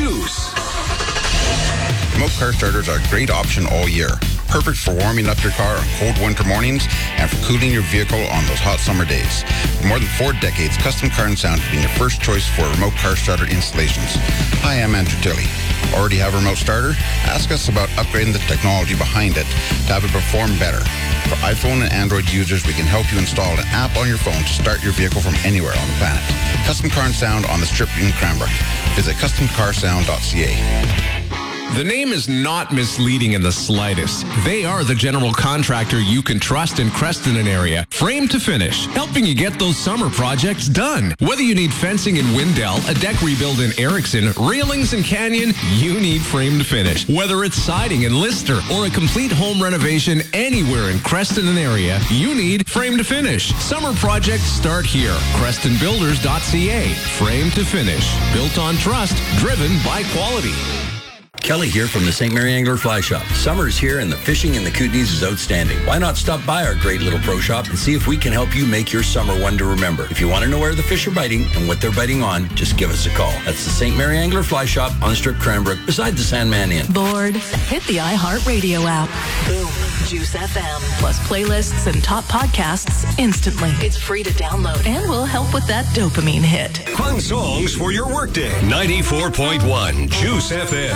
Juice. Remote car starters are a great option all year. Perfect for warming up your car on cold winter mornings and for cooling your vehicle on those hot summer days. For more than 4 decades, Custom Car and Sound has been your first choice for remote car starter installations. Hi, I'm Andrew Tilley. Already have a remote starter? Ask us about upgrading the technology behind it to have it perform better. For iPhone and Android users, we can help you install an app on your phone to start your vehicle from anywhere on the planet. Custom Car and Sound on the Strip in Cranbrook. Visit customcarsound.ca. The name is not misleading in the slightest. They are the general contractor you can trust in Creston area, frame to finish, helping you get those summer projects done. Whether you need fencing in Windell, a deck rebuild in Erickson, railings in Canyon, you need frame to finish. Whether it's siding in Lister or a complete home renovation anywhere in Creston area, you need frame to finish. Summer projects start here. CrestonBuilders.ca. Frame to finish. Built on trust, driven by quality. Kelly here from the St. Mary Angler Fly Shop. Summer is here and the fishing in the Kootenays is outstanding. Why not stop by our great little pro shop and see if we can help you make your summer one to remember. If you want to know where the fish are biting and what they're biting on, just give us a call. That's the St. Mary Angler Fly Shop on the Strip Cranbrook beside the Sandman Inn. Bored? Hit the iHeartRadio app. Boom. Juice FM. Plus playlists and top podcasts instantly. It's free to download and will help with that dopamine hit. Fun songs for your workday. 94.1 Juice FM.